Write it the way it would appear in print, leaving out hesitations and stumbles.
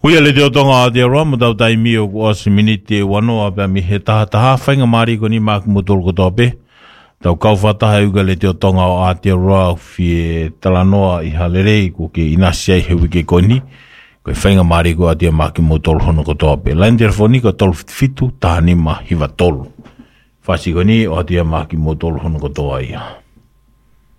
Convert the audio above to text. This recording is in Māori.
Uia le te otonga te roa mo tau tai mi o kua si minite wanoa pe mi he taha whainga maari ko ni maku mo tolu kotoa pe. Tau kau whataha uga le te otonga o Aotearoa fie talanoa I halerei ko ke inasiai he wike koni. Ko whainga maari ko atia maki mo tolu hono kotoa pe. Lain telefoni ko tolu fitu taha nima hiwa tolu. Whasi ko ni o atia maki mo tolu hono kotoa ia.